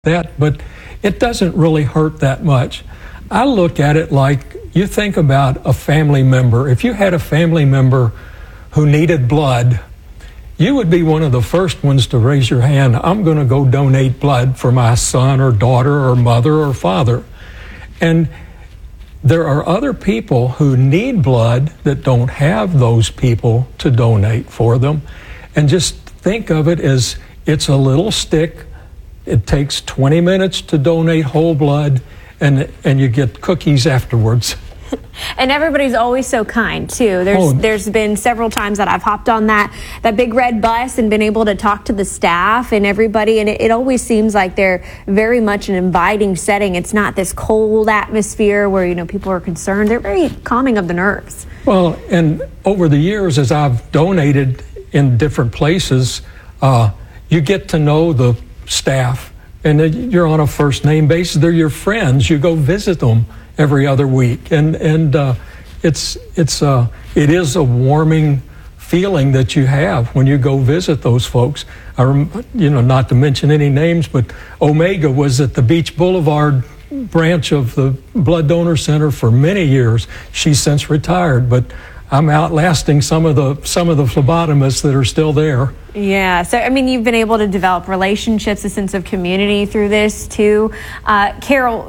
that, but it doesn't really hurt that much. I look at it like you think about a family member. If you had a family member who needed blood, you would be one of the first ones to raise your hand. I'm going to go donate blood for my son or daughter or mother or father. And there are other people who need blood that don't have those people to donate for them. And just think of it as it's a little stick. It takes 20 minutes to donate whole blood, and you get cookies afterwards. And everybody's always so kind, too. There's been several times that I've hopped on that big red bus and been able to talk to the staff and everybody, and it always seems like they're very much an inviting setting. It's not this cold atmosphere where, people are concerned. They're very calming of the nerves. Well, and over the years, as I've donated in different places, you get to know the staff, and you're on a first name basis. They're your friends. You go visit them every other week, and it is a warming feeling that you have when you go visit those folks. Not to mention any names, but Omega was at the Beach Boulevard branch of the Blood Donor Center for many years. She's since retired, but I'm outlasting some of the phlebotomists that are still there. Yeah, so you've been able to develop relationships, a sense of community through this too. Carol,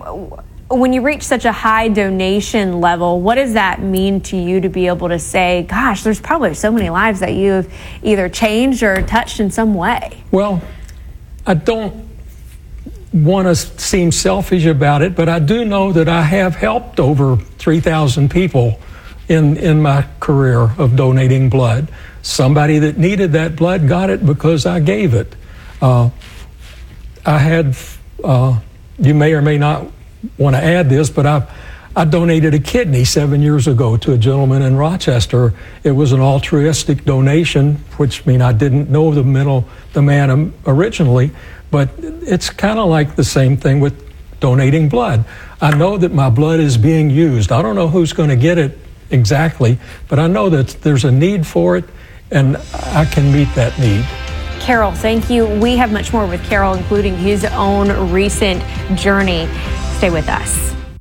when you reach such a high donation level, what does that mean to you to be able to say, gosh, there's probably so many lives that you've either changed or touched in some way? Well, I don't want to seem selfish about it, but I do know that I have helped over 3,000 people in my career of donating blood. Somebody that needed that blood got it because I gave it. I had, you may or may not want to add this, but I donated a kidney 7 years ago to a gentleman in Rochester. It was an altruistic donation, which means I didn't know the man originally, but it's kind of like the same thing with donating blood. I know that my blood is being used. I don't know who's going to get it exactly, but I know that there's a need for it, and I can meet that need. Carol, thank you. We have much more with Carol, including his own recent journey. Stay with us.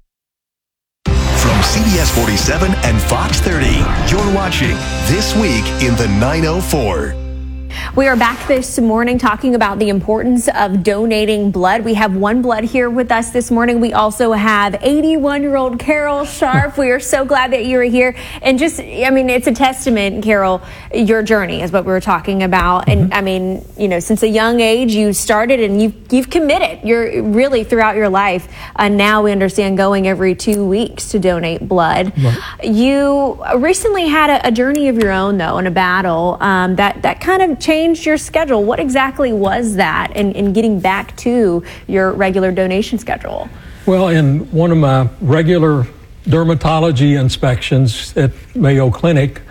From CBS 47 and Fox 30, you're watching This Week in the 904. We are back this morning talking about the importance of donating blood. We have One Blood here with us this morning. We also have 81-year-old Carol Sharp. We are so glad that you are here. And it's a testament, Carol, your journey is what we were talking about. And since a young age, you started and you've committed. You're really throughout your life. And now we understand going every 2 weeks to donate blood. Right. You recently had a journey of your own, though, and a battle that kind of changed your schedule. What exactly was that in getting back to your regular donation schedule? Well, in one of my regular dermatology inspections at Mayo Clinic,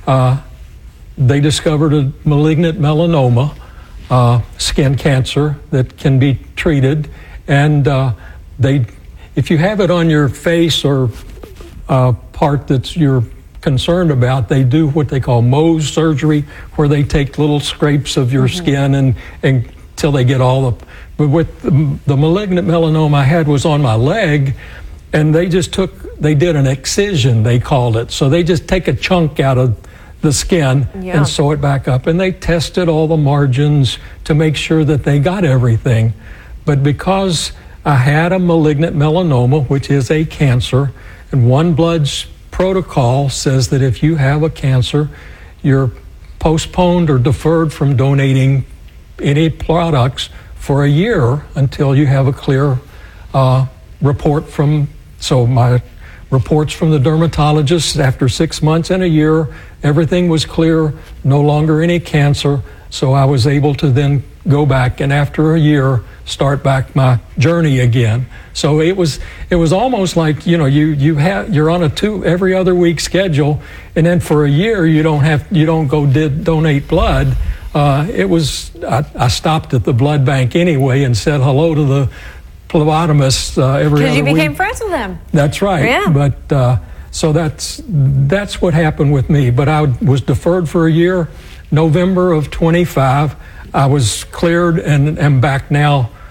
they discovered a malignant melanoma, skin cancer that can be treated. And if you have it on your face or part that's you're concerned about, they do what they call Mohs surgery, where they take little scrapes of your skin and until they get all the. But with the malignant melanoma I had was on my leg, and they did an excision, they called it. So they just take a chunk out of the skin and sew it back up, and they tested all the margins to make sure that they got everything. But because I had a malignant melanoma, which is a cancer, and One Blood's protocol says that if you have a cancer, you're postponed or deferred from donating any products for a year until you have a clear report so my reports from the dermatologist after 6 months and a year, everything was clear, no longer any cancer. So I was able to then go back and after a year start back my journey again. So it was almost like you're on a every other week schedule, and then for a year you don't go donate blood. I stopped at the blood bank anyway and said hello to the phlebotomist every other week. Because you became friends with them. That's right. Yeah. But so that's what happened with me. But I was deferred for a year. November of 25, I was cleared and am back now